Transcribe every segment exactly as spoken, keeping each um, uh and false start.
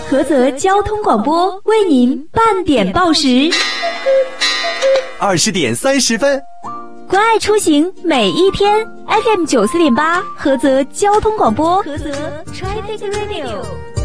菏泽交通广播为您半点报时， 二十点三十分。 关爱出行每一天 ，F M 九四点八，菏泽交通广播，菏泽 Traffic Radio。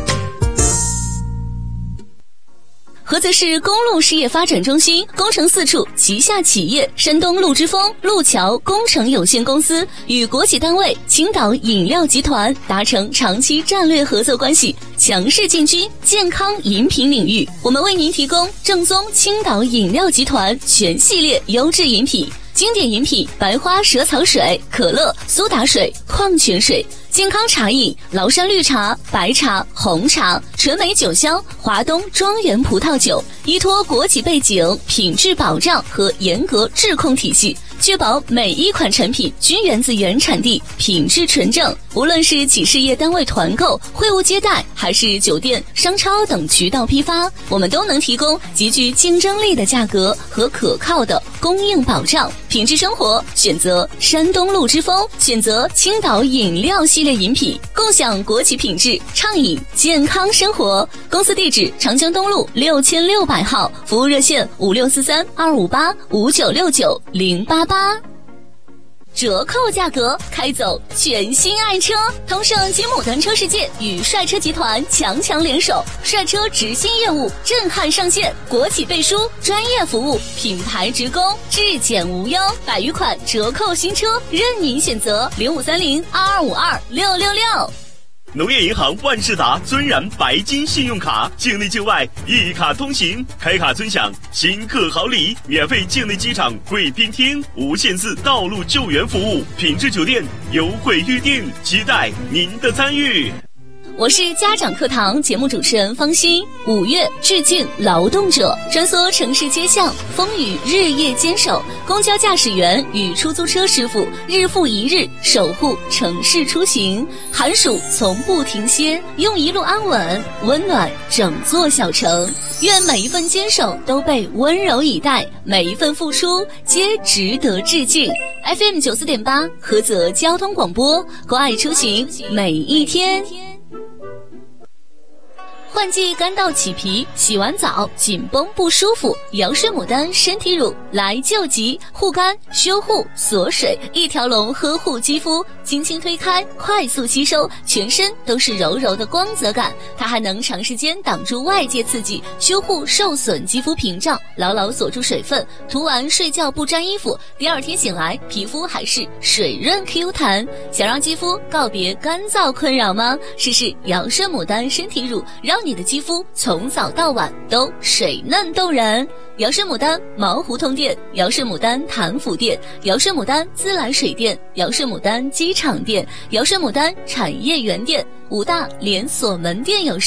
菏泽市公路事业发展中心工程四处旗下企业山东路之风路桥工程有限公司与国企单位青岛饮料集团达成长期战略合作关系，强势进军健康饮品领域。我们为您提供正宗青岛饮料集团全系列优质饮品，经典饮品白花蛇草水、可乐、苏打水、矿泉水；健康茶饮崂山绿茶、白茶、红茶；纯美酒香华东庄园葡萄酒。依托国企背景、品质保障和严格质控体系，确保每一款产品均源自原产地，品质纯正。无论是企事业单位团购、会务接待，还是酒店、商超等渠道批发，我们都能提供极具竞争力的价格和可靠的供应保障。品质生活选择山东路之风，选择青岛饮料系列饮品，共享国企品质，畅饮健康生活。公司地址长江东路六千六百号，服务热线五六四三二五八五九六九零八八。折扣价格，开走全新爱车。通胜金牡丹车世界与帅车集团强强联手，帅车直新业务震撼上线，国企背书，专业服务，品牌直供，质检无忧，百余款折扣新车任您选择。零五三零二二五二六六六。 农业银行万事达尊然白金信用卡，境内境外一卡通行，开卡尊享新客好礼，免费境内机场贵宾厅，无限次道路救援服务，品质酒店优惠预订，期待您的参与。 我是家长课堂节目主持人方欣。五月致敬劳动者，穿梭城市街巷，风雨日夜坚守，公交驾驶员与出租车师傅日复一日守护城市出行，寒暑从不停歇，用一路安稳温暖整座小城。愿每一份坚守都被温柔以待，每一份付出皆值得致敬。F M 九四点八，菏泽交通广播，关爱出行每一天。换季干燥起皮，洗完澡紧绷不舒服，瑶氏牡丹身体乳来救急，护肝修护锁水，一条龙呵护肌肤，轻轻推开快速吸收，全身都是柔柔的光泽感。它还能长时间挡住外界刺激，修护受损肌肤屏障，牢牢锁住水分，涂完睡觉不沾衣服，第二天醒来皮肤还是水润 Q 弹。想让肌肤告别干燥困扰吗？试试瑶氏牡丹身体乳，让你的肌肤从早到晚都水嫩动人。瑶氏牡丹毛胡同店、瑶氏牡丹潭府店、瑶氏牡丹自来水店、瑶氏牡丹机场店、瑶氏牡丹产业园店，五大连锁门店有